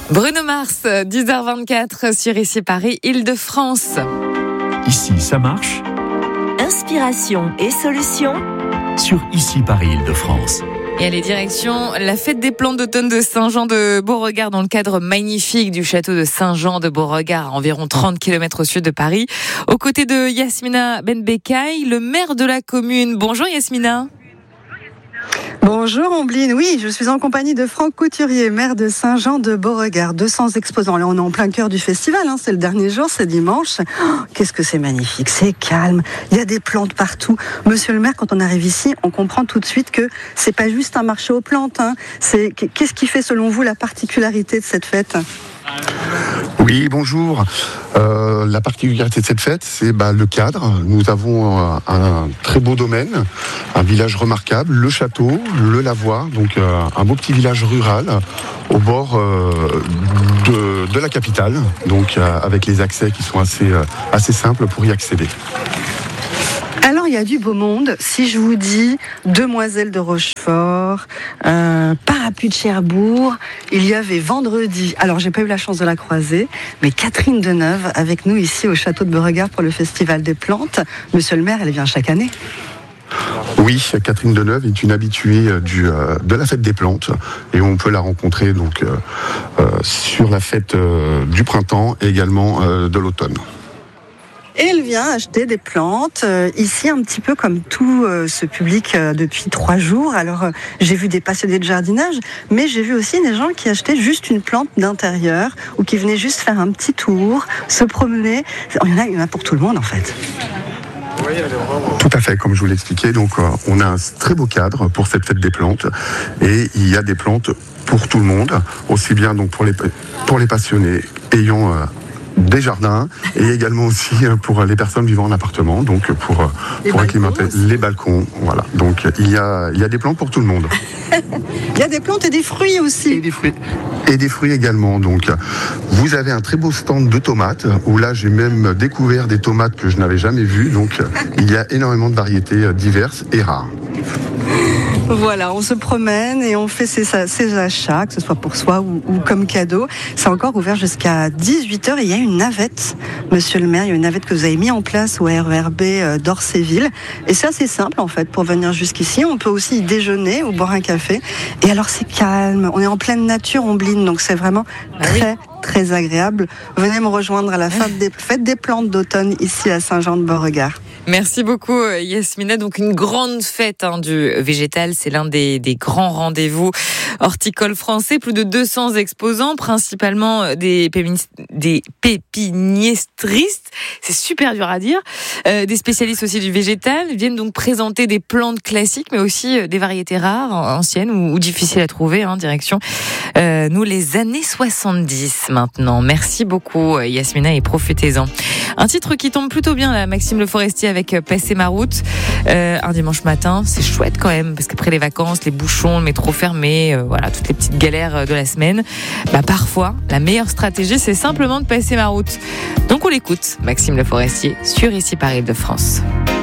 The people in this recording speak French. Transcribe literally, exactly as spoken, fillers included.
Bruno Mars, dix heures vingt-quatre sur Ici Paris, Île-de-France. Ici, ça marche. Inspiration et solutions sur Ici Paris, Île-de-France. Et allez, direction la fête des plantes d'automne de Saint-Jean de Beauregard dans le cadre magnifique du château de Saint-Jean de Beauregard, à environ trente kilomètres au sud de Paris. Aux côtés de Yasmina Benbekay, le maire de la commune. Bonjour Yasmina. Bonjour Ombline, oui, je suis en compagnie de Franck Couturier, maire de Saint-Jean de Beauregard, deux cents exposants. Là, on est en plein cœur du festival, hein, c'est le dernier jour, c'est dimanche. Oh, qu'est-ce que c'est magnifique, c'est calme, il y a des plantes partout. Monsieur le maire, quand on arrive ici, on comprend tout de suite que c'est pas juste un marché aux plantes. Hein. C'est, qu'est-ce qui fait selon vous la particularité de cette fête ? Oui, bonjour. Euh, la particularité de cette fête, c'est bah, le cadre. Nous avons euh, un très beau domaine, un village remarquable, le château, le lavoir, donc euh, un beau petit village rural au bord euh, de, de la capitale, donc euh, avec les accès qui sont assez, euh, assez simples pour y accéder. Alors, il y a du beau monde. Si je vous dis Demoiselle de Rochefort, euh, Parapluie de Cherbourg, il y avait vendredi, alors j'ai pas eu la chance de la croiser, mais Catherine Deneuve avec nous ici au château de Beauregard pour le Festival des Plantes. Monsieur le maire, elle vient chaque année. Oui, Catherine Deneuve est une habituée du, euh, de la fête des plantes et on peut la rencontrer donc, euh, euh, sur la fête euh, du printemps et également euh, de l'automne. Et elle vient acheter des plantes, euh, ici un petit peu comme tout euh, ce public euh, depuis trois jours. Alors euh, j'ai vu des passionnés de jardinage, mais j'ai vu aussi des gens qui achetaient juste une plante d'intérieur ou qui venaient juste faire un petit tour, se promener. Il y en a, il y en a pour tout le monde en fait. Tout à fait, comme je vous l'expliquais, donc euh, on a un très beau cadre pour cette fête des plantes et il y a des plantes pour tout le monde, aussi bien donc pour les, pour les passionnés ayant euh, des jardins et également aussi pour les personnes vivant en appartement, donc pour, pour acclimater les balcons. Voilà. Donc il y a, il y a des plantes pour tout le monde. Il y a des plantes et des fruits aussi. Et des fruits. Et des fruits également. Donc vous avez un très beau stand de tomates où là j'ai même découvert des tomates que je n'avais jamais vues. Donc il y a énormément de variétés diverses et rares. Voilà, on se promène et on fait ses, ses achats, que ce soit pour soi ou, ou comme cadeau. C'est encore ouvert jusqu'à dix-huit heures et il y a une navette, monsieur le maire, il y a une navette que vous avez mis en place au R E R B d'Orséville. Et c'est assez simple en fait pour venir jusqu'ici. On peut aussi y déjeuner ou boire un café. Et alors c'est calme, on est en pleine nature, on bline, donc c'est vraiment très très agréable. Venez me rejoindre à la fête des, fête des plantes d'automne ici à Saint-Jean de Beauregard. Merci beaucoup Yasmina. Donc une grande fête hein, du végétal, c'est l'un des, des grands rendez-vous horticoles français. Plus de deux cents exposants, principalement des, pémin- des pépiniéristes. C'est super dur à dire. Euh, des spécialistes aussi du végétal viennent donc présenter des plantes classiques, mais aussi des variétés rares, anciennes ou, ou difficiles à trouver. Hein, direction euh, nous les années soixante-dix maintenant. Merci beaucoup Yasmina et profitez-en. Un titre qui tombe plutôt bien là, Maxime Le Forestier avec Passer ma route. Euh, un dimanche matin, c'est chouette quand même, parce qu'après les vacances, les bouchons, le métro fermé, euh, voilà, toutes les petites galères de la semaine, bah parfois, la meilleure stratégie, c'est simplement de passer ma route. Donc on l'écoute, Maxime Le Forestier, sur Ici Paris Île-de-France.